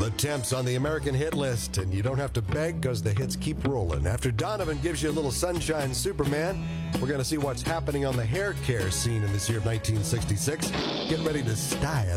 The Temps on the American hit list, and you don't have to beg because the hits keep rolling. After Donovan gives you a little Sunshine Superman, we're going to see what's happening on the hair care scene in this year of 1966. Get ready to style